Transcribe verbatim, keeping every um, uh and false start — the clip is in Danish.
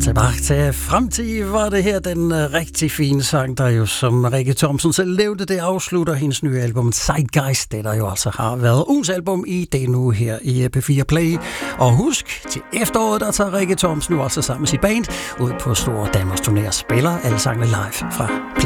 Tilbage til fremtid var det her den uh, rigtig fine sang, der jo, som Rikke Thomsen selv levede, det afslutter hendes nye album Zeitgeist, det der jo altså har været ugens album i det nu her i P fire Play. Og husk, til efteråret, der tager Rikke Thomsen nu altså sammen med sit band ud på store Danmarks turnéer, spiller alle sangene live fra Play.